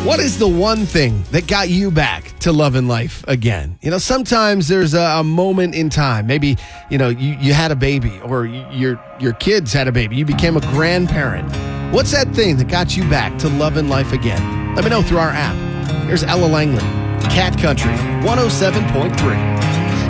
What is the one thing that got you back to loving life again? You know, sometimes there's a moment in time. Maybe, you had a baby or your kids had a baby. You became a grandparent. What's that thing that got you back to loving life again? Let me know through our app. Here's Ella Langley, Cat Country 107.3.